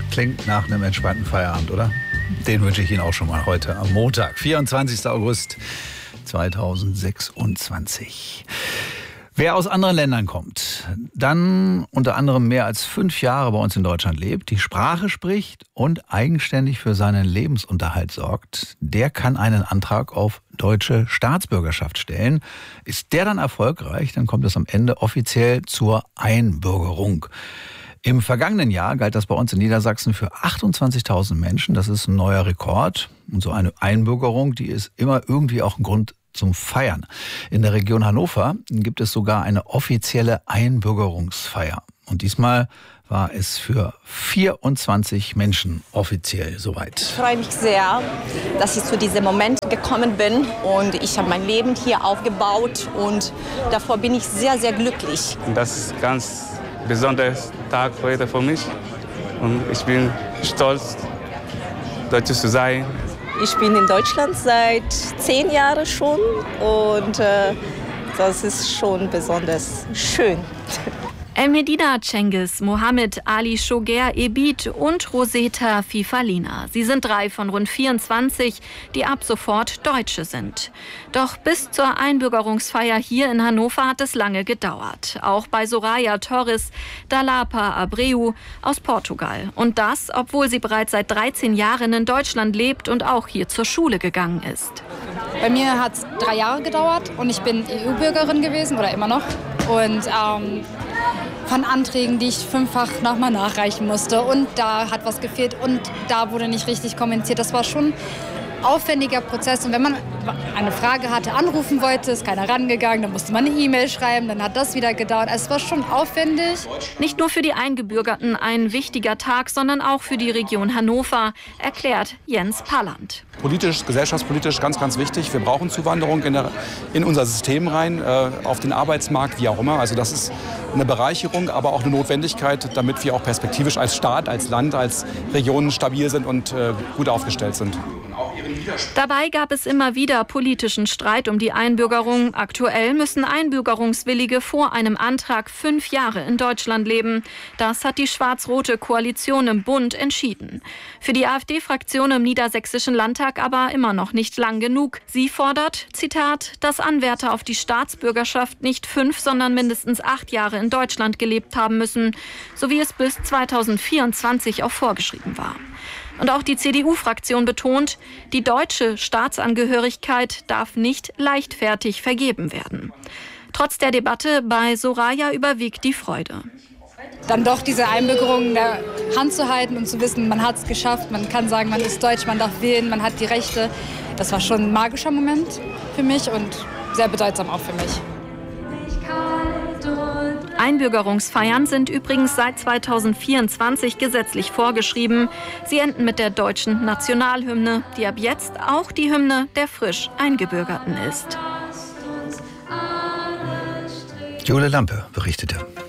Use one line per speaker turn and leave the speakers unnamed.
Klingt nach einem entspannten Feierabend, oder? Den wünsche ich Ihnen auch schon mal heute am Montag, 24. August 2026. Wer aus anderen Ländern kommt, dann unter anderem mehr als 5 Jahre bei uns in Deutschland lebt, die Sprache spricht und eigenständig für seinen Lebensunterhalt sorgt, der kann einen Antrag auf deutsche Staatsbürgerschaft stellen. Ist der dann erfolgreich, dann kommt es am Ende offiziell zur Einbürgerung. Im vergangenen Jahr galt das bei uns in Niedersachsen für 28.000 Menschen. Das ist ein neuer Rekord. Und so eine Einbürgerung, die ist immer irgendwie auch ein Grund zum Feiern. In der Region Hannover gibt es sogar eine offizielle Einbürgerungsfeier. Und diesmal war es für 24 Menschen offiziell soweit.
Ich freue mich sehr, dass ich zu diesem Moment gekommen bin. Und ich habe mein Leben hier aufgebaut. Und davor bin ich sehr, sehr glücklich.
Das ist ein ganz besonderer Tag heute für mich. Und ich bin stolz, Deutsche zu sein.
Ich bin in Deutschland seit 10 Jahren schon und das ist schon besonders schön.
El-Medina Cengiz, Mohammed Ali Shoger Ebid und Roseta Fifalina. Sie sind 3 von rund 24, die ab sofort Deutsche sind. Doch bis zur Einbürgerungsfeier hier in Hannover hat es lange gedauert. Auch bei Soraya Torres Dalapa Abreu aus Portugal. Und das, obwohl sie bereits seit 13 Jahren in Deutschland lebt und auch hier zur Schule gegangen ist.
Bei mir hat es 3 Jahre gedauert und ich bin EU-Bürgerin gewesen oder immer noch. Und von Anträgen, die ich 5-fach nochmal nachreichen musste. Und da hat was gefehlt und da wurde nicht richtig kommentiert. Das war schon ein aufwendiger Prozess. Und wenn man eine Frage hatte, anrufen wollte, ist keiner rangegangen, dann musste man eine E-Mail schreiben, dann hat das wieder gedauert. Also es war schon aufwendig.
Nicht nur für die Eingebürgerten ein wichtiger Tag, sondern auch für die Region Hannover, erklärt Jens Palland.
Politisch, gesellschaftspolitisch ganz, ganz wichtig. Wir brauchen Zuwanderung in unser System rein, auf den Arbeitsmarkt, wie auch immer. Also das ist eine Bereicherung, aber auch eine Notwendigkeit, damit wir auch perspektivisch als Staat, als Land, als Region stabil sind und gut aufgestellt sind.
Dabei gab es immer wieder politischen Streit um die Einbürgerung. Aktuell müssen Einbürgerungswillige vor einem Antrag 5 Jahre in Deutschland leben. Das hat die schwarz-rote Koalition im Bund entschieden. Für die AfD-Fraktion im Niedersächsischen Landtag aber immer noch nicht lang genug. Sie fordert, Zitat, dass Anwärter auf die Staatsbürgerschaft nicht 5, sondern mindestens 8 Jahre in Deutschland gelebt haben müssen, so wie es bis 2024 auch vorgeschrieben war. Und auch die CDU-Fraktion betont, die deutsche Staatsangehörigkeit darf nicht leichtfertig vergeben werden. Trotz der Debatte bei Soraya überwiegt die Freude.
Dann doch diese Einbürgerung in der Hand zu halten und zu wissen, man hat es geschafft, man kann sagen, man ist deutsch, man darf wählen, man hat die Rechte. Das war schon ein magischer Moment für mich und sehr bedeutsam auch für mich.
Einbürgerungsfeiern sind übrigens seit 2024 gesetzlich vorgeschrieben. Sie enden mit der deutschen Nationalhymne, die ab jetzt auch die Hymne der frisch Eingebürgerten ist.
Jule Lampe berichtete.